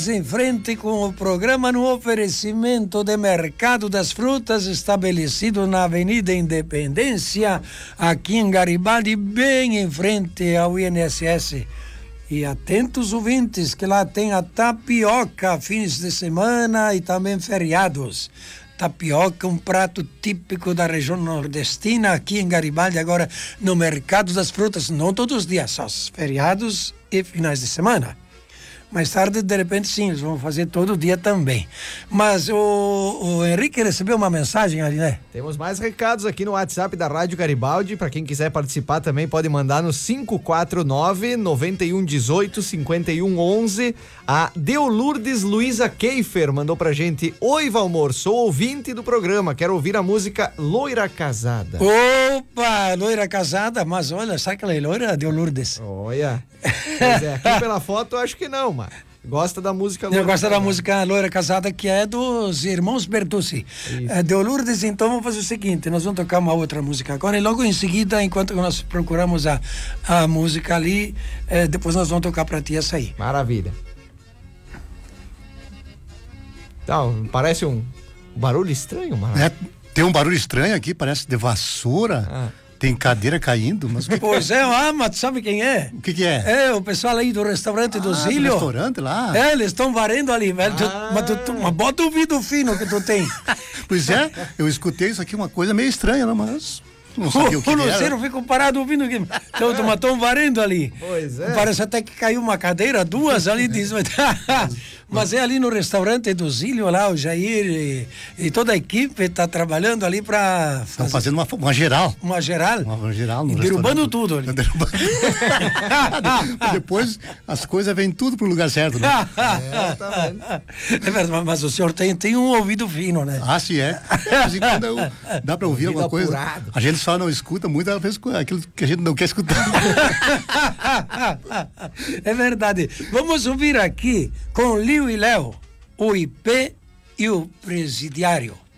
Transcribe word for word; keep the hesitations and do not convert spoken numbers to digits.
Vamos em frente com o programa no oferecimento de Mercado das Frutas, estabelecido na Avenida Independência, aqui em Garibaldi, bem em frente ao I N S S. E atentos ouvintes, que lá tem a tapioca, fins de semana e também feriados. Tapioca, um prato típico da região nordestina, aqui em Garibaldi, agora no Mercado das Frutas, não todos os dias, só os feriados e finais de semana. Mais tarde, de repente, sim, eles vão fazer todo dia também. Mas o, o Henrique recebeu uma mensagem ali, né? Temos mais recados aqui no WhatsApp da Rádio Garibaldi. Para quem quiser participar também pode mandar no cinco quatro nove, nove um um oito, cinco um um um. A Deolurdes Luiza Keifer mandou pra gente: Oi, Valmor, sou ouvinte do programa, quero ouvir a música Loira Casada. Opa, Loira Casada, mas olha, sabe aquela loira, Deolurdes? Olha, pois é, aqui pela foto eu acho que não, mas gosta da música Loira Eu gosto Casada. da música Loira Casada, que é dos irmãos Bertucci. É, Deolurdes, então vamos fazer o seguinte, nós vamos tocar uma outra música agora e logo em seguida, enquanto nós procuramos a, a música ali, é, depois nós vamos tocar pra ti essa aí. Maravilha. Então, parece um barulho estranho, mano. É, tem um barulho estranho aqui, parece de vassoura. Ah. Tem cadeira caindo, mas... Pois é, ah, mas sabe quem é? O que que é? É, o pessoal aí do restaurante do ah, Zílio. Do restaurante lá? É, eles estão varendo ali, velho. Ah. Tu, mas, tu, tu, mas bota o ouvido fino que tu tem. Pois é, eu escutei isso aqui, uma coisa meio estranha, não, mas... Não sabia o que o era. Luciano ficou parado ouvindo aqui. Então, mas estão varendo ali. Pois é. Parece até que caiu uma cadeira, duas ali. Diz, mas é ali no restaurante do Zílio, lá, o Jair e, e toda a equipe está trabalhando ali para... Estão fazendo uma, uma geral. Uma geral? Uma geral no e derrubando tudo ali. Derrubando. Depois as coisas vêm tudo pro lugar certo, né? É, tá vendo? É verdade, mas o senhor tem, tem um ouvido fino, né? Ah, sim, é. Mas quando eu, dá para ouvir alguma coisa. Apurado. A gente só não escuta muitas vezes aquilo que a gente não quer escutar. É verdade. Vamos ouvir aqui com Liu e Léo, o I P e o Presidiário.